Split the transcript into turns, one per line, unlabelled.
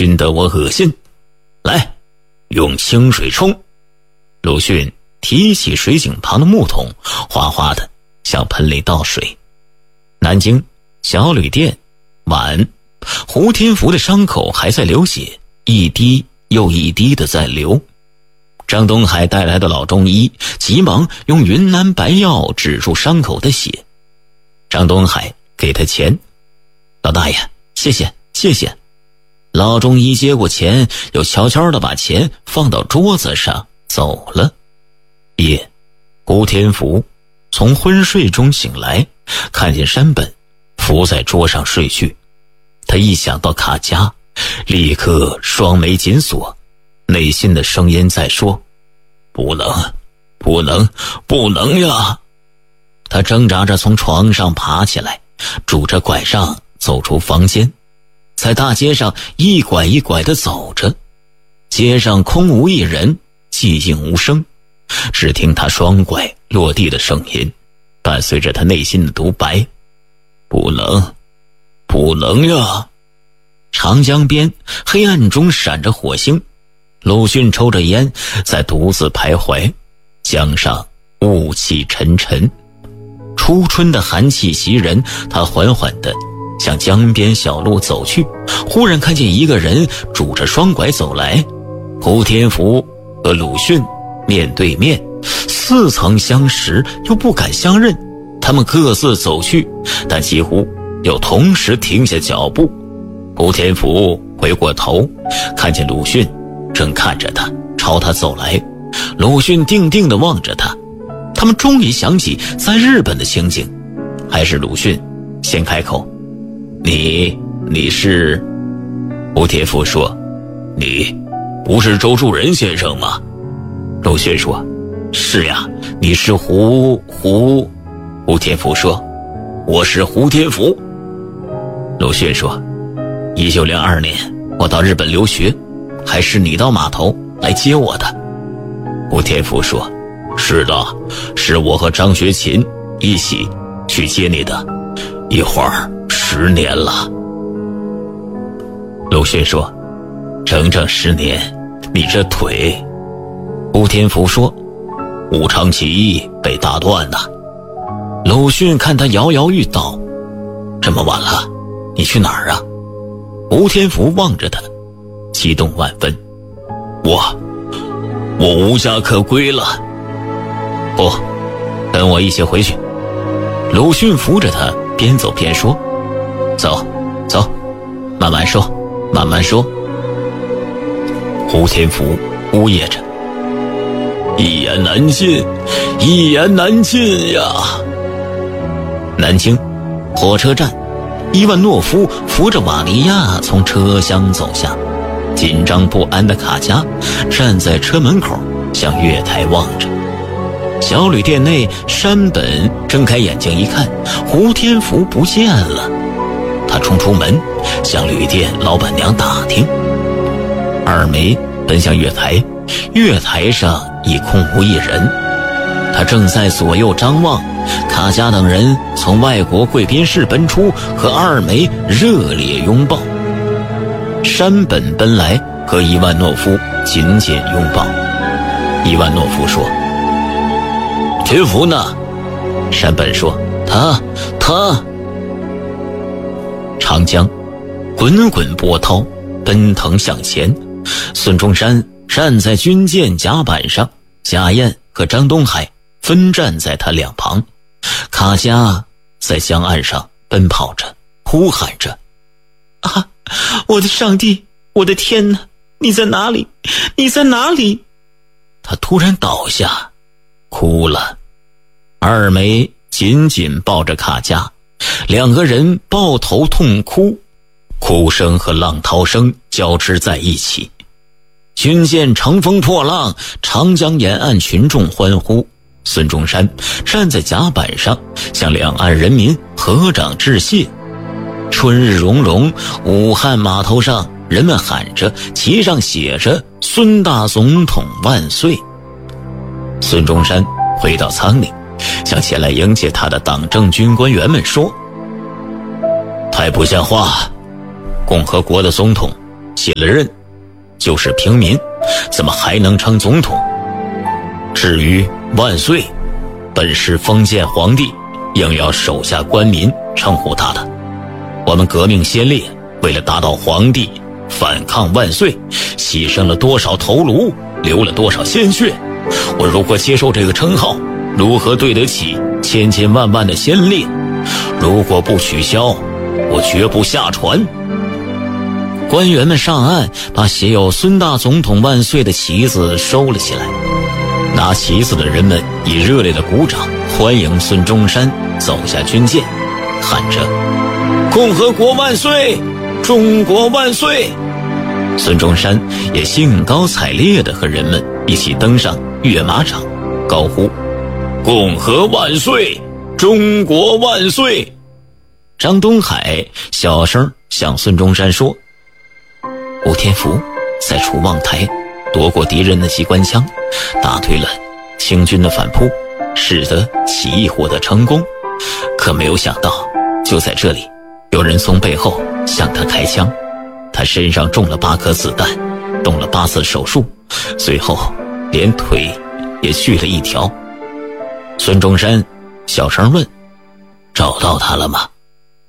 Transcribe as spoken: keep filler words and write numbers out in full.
熏得我恶心。来，用清水冲。鲁迅提起水井旁的木桶，哗哗地向盆里倒水。南京小旅店晚，胡天福的伤口还在流血，一滴又一滴的在流。张东海带来的老中医急忙用云南白药止住伤口的血。张东海给他钱，老大爷，谢谢谢谢。老中医接过钱，又悄悄地把钱放到桌子上走了。夜，胡天福从昏睡中醒来，看见山本伏在桌上睡去。他一想到卡佳，立刻双眉紧锁，内心的声音在说：不能不能不能呀。他挣扎着从床上爬起来，拄着拐杖走出房间，在大街上一拐一拐地走着。街上空无一人，寂静无声，只听他双拐落地的声音，伴随着他内心的独白：不能不能呀。长江边黑暗中闪着火星，鲁迅抽着烟在独自徘徊。江上雾气沉沉，初春的寒气袭人，他缓缓地向江边小路走去，忽然看见一个人拄着双拐走来。胡天福和鲁迅面对面，似曾相识又不敢相认。他们各自走去，但几乎又同时停下脚步。胡天福回过头，看见鲁迅正看着他，朝他走来。鲁迅定定地望着他。他们终于想起在日本的情景。还是鲁迅先开口：你你是？胡天福说：你不是周树人先生吗？鲁迅说：是呀。你是胡胡？胡天福说：我是胡天福。鲁迅说：一九零二年我到日本留学，还是你到码头来接我的。胡天福说：是的，是我和张学勤一起去接你的，一会儿十年了。鲁迅说：整整十年，你这腿。胡天福说：武昌起义被打断了。鲁迅看他摇摇欲倒：这么晚了，你去哪儿啊？胡天福望着他，激动万分：我我无家可归了。不，跟我一起回去。鲁迅扶着他，边走边说：走走，慢慢说慢慢说。胡天福呜咽着：一言难尽，一言难尽呀。南京火车站，伊万诺夫扶着瓦利亚从车厢走下，紧张不安的卡佳站在车门口，向月台望着。小旅店内，山本睁开眼睛一看，胡天福不见了。他冲出门，向旅店老板娘打听。二梅奔向月台，月台上已空无一人。他正在左右张望，卡佳等人从外国贵宾室奔出，和二梅热烈拥抱。山本奔来，和伊万诺夫紧紧拥抱。伊万诺夫说：天福呢？山本说：他他。长江滚滚波涛奔腾向前，孙中山站在军舰甲板上，贾燕和张东海分站在他两旁。卡佳在江岸上奔跑着，呼喊着：啊，我的上帝，我的天哪，你在哪里？你在哪里？他突然倒下哭了。二梅紧紧抱着卡佳，两个人抱头痛哭，哭声和浪涛声交织在一起。军舰乘风破浪，长江沿岸群众欢呼。孙中山站在甲板上，向两岸人民合掌致谢。春日融融，武汉码头上人们喊着，旗上写着孙大总统万岁。孙中山回到舱里，向前来迎接他的党政军官员们说：太不像话，共和国的总统卸了任，就是平民，怎么还能称总统？至于万岁，本是封建皇帝，硬要手下官民称呼他的。我们革命先烈为了达到皇帝反抗万岁，牺牲了多少头颅，流了多少鲜血，我如何接受这个称号？如何对得起千千万万的先烈？如果不取消，我绝不下船。官员们上岸，把写有孙大总统万岁的旗子收了起来。拿旗子的人们以热烈的鼓掌欢迎孙中山走下军舰，喊着共和国万岁，中国万岁。孙中山也兴高采烈地和人们一起登上跃马场，高呼共和万岁，中国万岁。张东海小声向孙中山说，吴天福在楚望台夺过敌人的机关枪，打退了清军的反扑，使得起义获得成功。可没有想到，就在这里，有人从背后向他开枪，他身上中了八颗子弹，动了八次手术，最后连腿也锯了一条。孙中山小声问，找到他了吗？